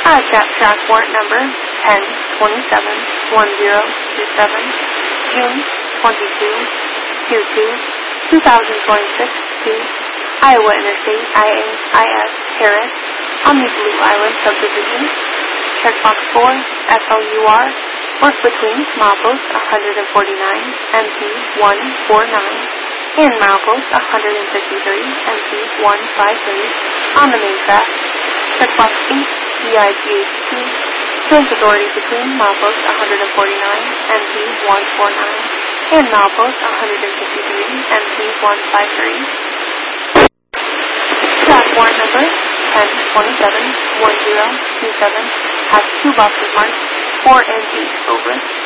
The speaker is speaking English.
Track warrant number 10271027, June 22, 2026 to Iowa Interstate IAIS Harris on the Blue Island subdivision. Checkbox 4, FLUR, work between milepost 149 MP 149 and milepost 153 MP 153 on the main track. Checkbox 8, DIGHT, change authority between milepost 149 MP 149 and milepost 153 MP 153. Track warrant number 10271027 has 2 boxes marked 4 and 8. Over.